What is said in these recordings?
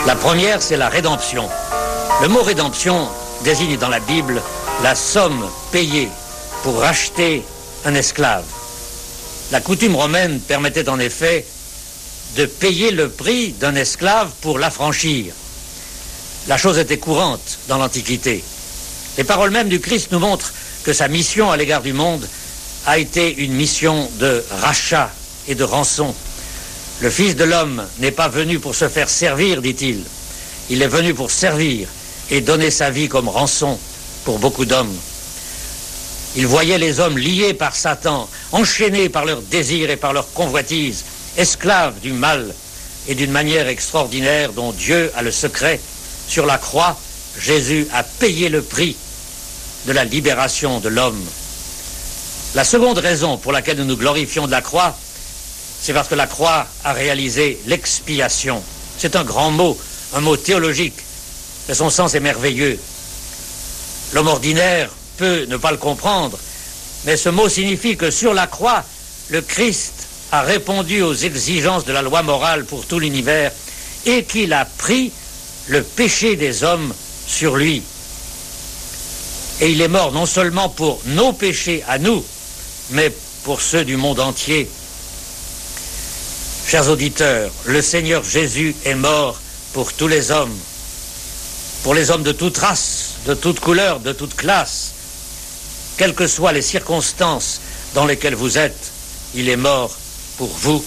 La première, c'est la rédemption. Le mot rédemption désigne dans la Bible la somme payée pour racheter un esclave. La coutume romaine permettait en effet de payer le prix d'un esclave pour l'affranchir. La chose était courante dans l'Antiquité. Les paroles mêmes du Christ nous montrent que sa mission à l'égard du monde a été une mission de rachat et de rançon. Le Fils de l'homme n'est pas venu pour se faire servir, dit-il. Il est venu pour servir et donner sa vie comme rançon pour beaucoup d'hommes. Il voyait les hommes liés par Satan, enchaînés par leurs désirs et par leurs convoitises, esclaves du mal et d'une manière extraordinaire dont Dieu a le secret. Sur la croix, Jésus a payé le prix de la libération de l'homme. La seconde raison pour laquelle nous nous glorifions de la croix, c'est parce que la croix a réalisé l'expiation. C'est un grand mot, un mot théologique, mais son sens est merveilleux. L'homme ordinaire peut ne pas le comprendre, mais ce mot signifie que sur la croix, le Christ a répondu aux exigences de la loi morale pour tout l'univers et qu'il a pris le péché des hommes sur lui. Et il est mort non seulement pour nos péchés à nous, mais pour ceux du monde entier. Chers auditeurs, le Seigneur Jésus est mort pour tous les hommes, pour les hommes de toute race, de toute couleur, de toute classe. Quelles que soient les circonstances dans lesquelles vous êtes, il est mort pour vous.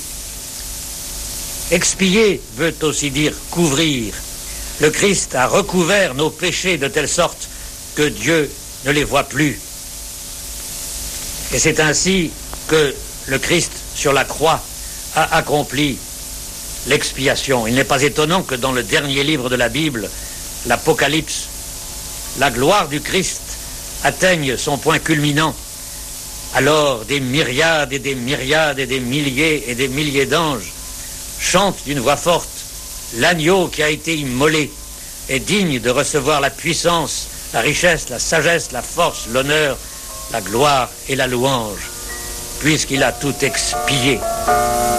Expier veut aussi dire couvrir. Le Christ a recouvert nos péchés de telle sorte que Dieu ne les voit plus. Et c'est ainsi que le Christ, sur la croix, a accompli l'expiation. Il n'est pas étonnant que dans le dernier livre de la Bible, l'Apocalypse, la gloire du Christ atteigne son point culminant. Alors des myriades et des myriades et des milliers d'anges chantent d'une voix forte: l'agneau qui a été immolé est digne de recevoir la puissance, la richesse, la sagesse, la force, l'honneur, la gloire et la louange, puisqu'il a tout expié.